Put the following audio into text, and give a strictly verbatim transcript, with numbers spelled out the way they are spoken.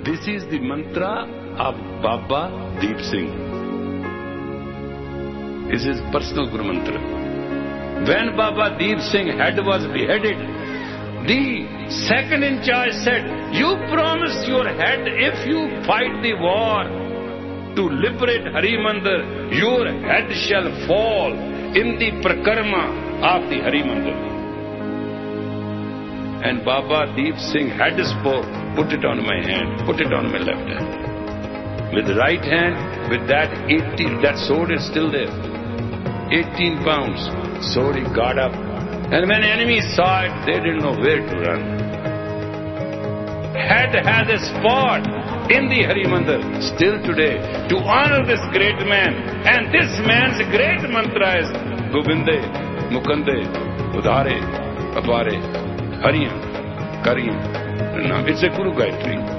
This is the mantra of Baba Deep Singh. This is personal Guru mantra. When Baba Deep Singh head was beheaded, the second in charge said, you promised your head if you fight the war to liberate Harimandir, your head shall fall in the prakarma of the Harimandir. And Baba Deep Singh had spoke, put it on my hand, put it on my left hand. With the right hand, with that eighteen, that sword is still there. eighteen pounds, sword he got up. And when enemies saw it, they didn't know where to run. Head has a spot in the Harimandir still today to honor this great man. And this man's great mantra is Govinde, Mukande, Udhare, Apare, Hariyam, Kariyam. It's a Guru Gayatri.